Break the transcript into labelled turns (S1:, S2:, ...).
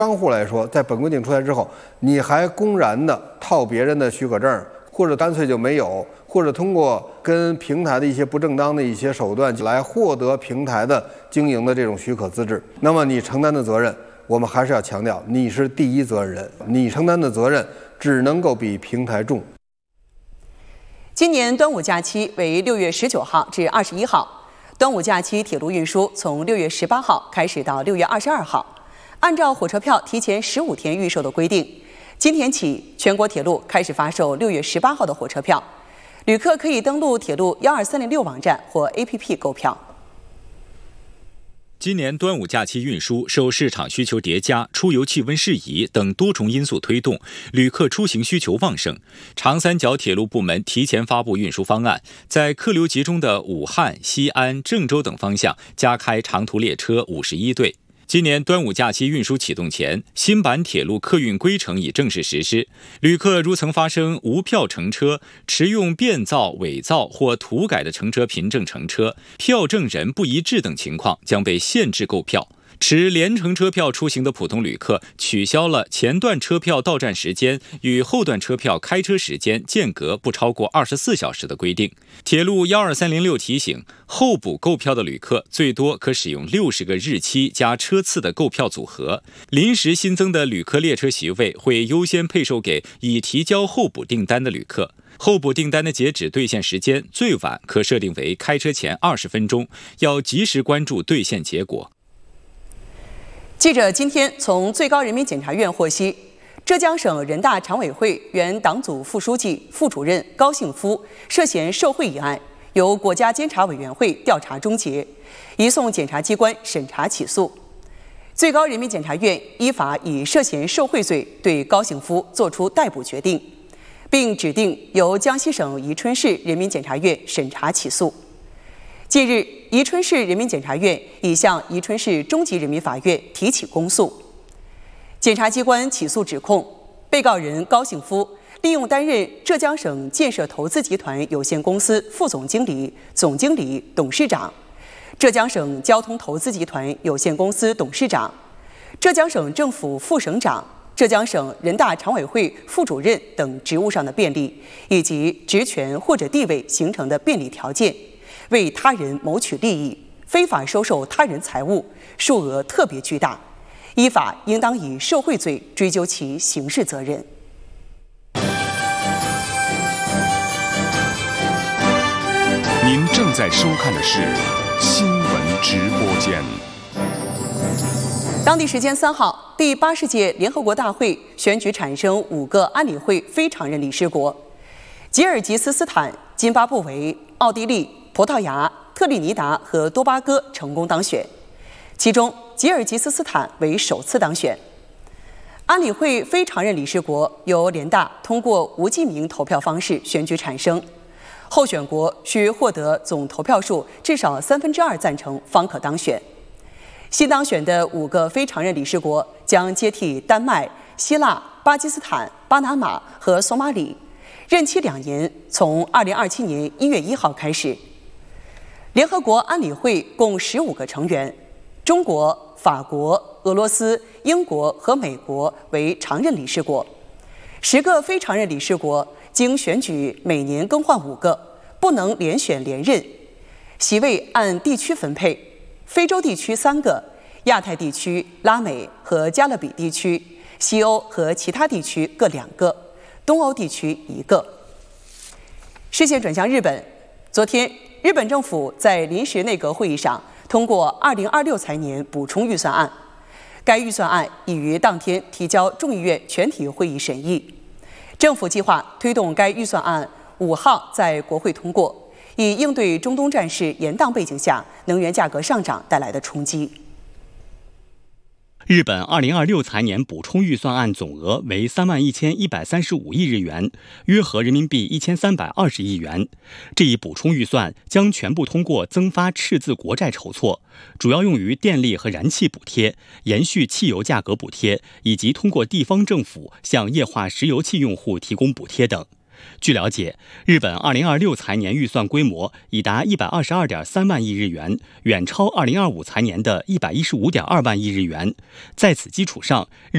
S1: 商户来说，在本规定出来之后，你还公然的套别人的许可证，或者干脆就没有，或者通过跟平台的一些不正当的一些手段来获得平台的经营的这种许可资质，那么你承担的责任，我们还是要强调，你是第一责任人，你承担的责任只能够比平台重。
S2: 今年端午假期为6月19号至21号，端午假期铁路运输从6月18号开始到6月22号。按照火车票提前15天预售的规定，今天起全国铁路开始发售6月18号的火车票，旅客可以登录铁路12306网站或 APP 购票。
S3: 今年端午假期运输受市场需求叠加、出游气温适宜等多重因素推动，旅客出行需求旺盛。长三角铁路部门提前发布运输方案，在客流集中的武汉、西安、郑州等方向加开长途列车51对。今年端午假期运输启动前，新版铁路客运规程已正式实施。旅客如曾发生无票乘车、持用变造、伪造或涂改的乘车凭证乘车、票证人不一致等情况，将被限制购票。持联程车票出行的普通旅客取消了前段车票到站时间与后段车票开车时间间隔不超过24小时的规定。铁路12306提醒，候补购票的旅客最多可使用60个日期加车次的购票组合。临时新增的旅客列车席位会优先配售给已提交候补订单的旅客。候补订单的截止兑现时间最晚可设定为开车前20分钟，要及时关注兑现结果。
S2: 记者今天从最高人民检察院获悉，浙江省人大常委会原党组副书记、副主任高幸福涉嫌受贿一案，由国家监察委员会调查终结，移送检察机关审查起诉。最高人民检察院依法以涉嫌受贿罪对高幸福作出逮捕决定，并指定由江西省宜春市人民检察院审查起诉。近日，宜春市人民检察院已向宜春市中级人民法院提起公诉。检察机关起诉指控，被告人高幸福利用担任浙江省建设投资集团有限公司副总经理、总经理、董事长、浙江省交通投资集团有限公司董事长、浙江省政府副省长、浙江省人大常委会副主任等职务上的便利，以及职权或者地位形成的便利条件，为他人谋取利益，非法收受他人财物，数额特别巨大，依法应当以受贿罪追究其刑事责任。
S4: 您正在收看的是新闻直播间。
S2: 当地时间3号，第80届联合国大会选举产生5个安理会非常任理事国，吉尔吉斯斯坦、津巴布韦、奥地利、葡萄牙、特立尼达和多巴哥成功当选，其中吉尔吉斯斯坦为首次当选。安理会非常任理事国由联大通过无记名投票方式选举产生，候选国需获得总投票数至少2/3赞成方可当选。新当选的5个非常任理事国将接替丹麦、希腊、巴基斯坦、巴拿马和索马里，任期2年，从2027年1月1号开始。联合国安理会共15个成员，中国、法国、俄罗斯、英国和美国为常任理事国，10个非常任理事国经选举每年更换5个，不能连选连任。席位按地区分配，非洲地区3个，亚太地区、拉美和加勒比地区、西欧和其他地区各2个，东欧地区1个。视线转向日本，昨天日本政府在临时内阁会议上通过2026财年补充预算案，该预算案已于当天提交众议院全体会议审议。政府计划推动该预算案5号在国会通过，以应对中东战事延宕背景下能源价格上涨带来的冲击。
S5: 日本2026财年补充预算案总额为31135亿日元，约合人民币1320亿元。这一补充预算将全部通过增发赤字国债筹措，主要用于电力和燃气补贴、延续汽油价格补贴，以及通过地方政府向液化石油气用户提供补贴等。据了解，日本2026财年预算规模已达122.3万亿日元，远超2025财年的115.2万亿日元。在此基础上，